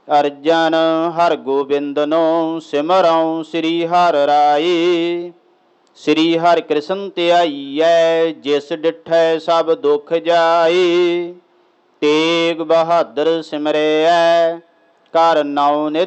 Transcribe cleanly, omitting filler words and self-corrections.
ਅਰਜਨ ਹਰ ਗੋਬਿੰਦਨੋ ਸਿਮਰਉ ਸ੍ਰੀ ਹਰਿ ਰਾਈ। ਸ੍ਰੀ ਹਰਿ ਕ੍ਰਿਸ਼ਨ ਧਿਆਈਐ ਜਿਸ ਡਿਠੈ ਸਭ ਦੁਖ ਜਾਈ। ਤੇਗ ਬਹਾਦਰ ਸਿਮਰੇਐ ਕਰ ਨਉ ਨਿਤ